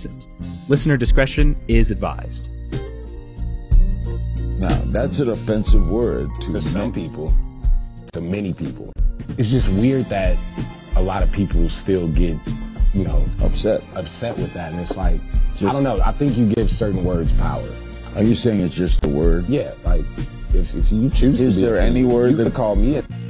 innocent. Listener discretion is advised. Now, that's an offensive word to some people, to many people. It's just weird that a lot of people still get, upset with that. And it's like, I don't know. I think you give certain words power. Are you saying it's just the word? Yeah, like if you choose to be there any word you that could call me